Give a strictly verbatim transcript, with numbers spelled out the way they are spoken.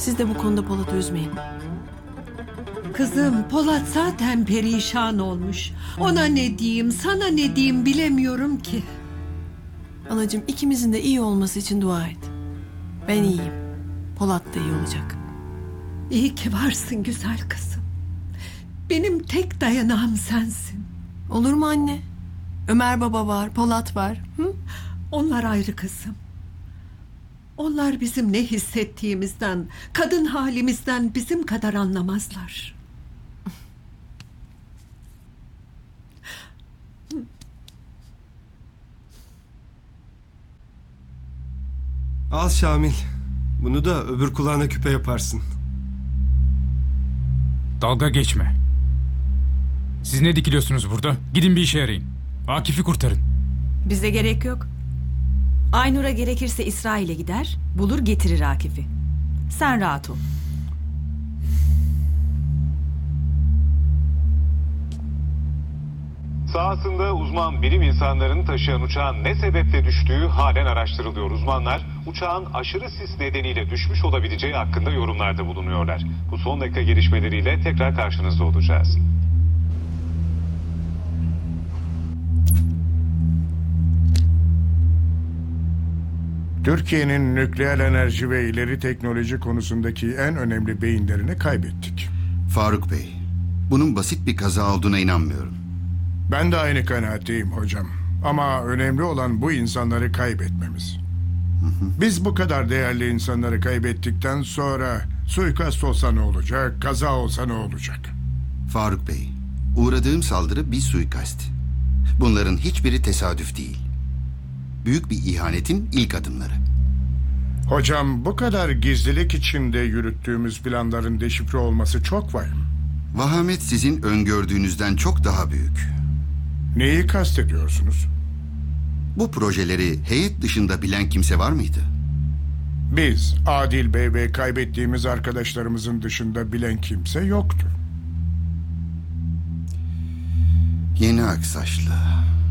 Siz de bu konuda Polat'ı üzmeyin. Kızım, Polat zaten perişan olmuş. Ona ne diyeyim, sana ne diyeyim bilemiyorum ki. Anacığım, ikimizin de iyi olması için dua et. Ben iyiyim. Polat da iyi olacak. İyi ki varsın güzel kızım. Benim tek dayanağım sensin. Olur mu anne? Ömer baba var, Polat var. Hı? Onlar ayrı kızım. Onlar bizim ne hissettiğimizden, kadın halimizden bizim kadar anlamazlar. Al Şamil. Bunu da öbür kulağına küpe yaparsın. Dalga geçme. Siz ne dikiliyorsunuz burada? Gidin bir işe yarayın. Akif'i kurtarın. Bize gerek yok. Aynur'a gerekirse İsrail'e gider, bulur getirir Akif'i. Sen rahat ol. Sahasında uzman bilim insanlarını taşıyan uçağın ne sebeple düştüğü halen araştırılıyor. Uzmanlar uçağın aşırı sis nedeniyle düşmüş olabileceği hakkında yorumlarda bulunuyorlar. Bu son dakika gelişmeleriyle tekrar karşınızda olacağız. Türkiye'nin nükleer enerji ve ileri teknoloji konusundaki en önemli beyinlerini kaybettik. Faruk Bey, bunun basit bir kaza olduğuna inanmıyorum. Ben de aynı kanaatteyim hocam. Ama önemli olan bu insanları kaybetmemiz. Hı hı. Biz bu kadar değerli insanları kaybettikten sonra suikast olsa ne olacak, kaza olsa ne olacak? Faruk Bey, uğradığım saldırı bir suikast. Bunların hiçbiri tesadüf değil. Büyük bir ihanetin ilk adımları. Hocam, bu kadar gizlilik içinde yürüttüğümüz planların deşifre olması çok vahim. Vahamet sizin öngördüğünüzden çok daha büyük. Neyi kastediyorsunuz? Bu projeleri heyet dışında bilen kimse var mıydı? Biz, Adil Bey ve kaybettiğimiz arkadaşlarımızın dışında bilen kimse yoktu. Yeni Aksaçlı.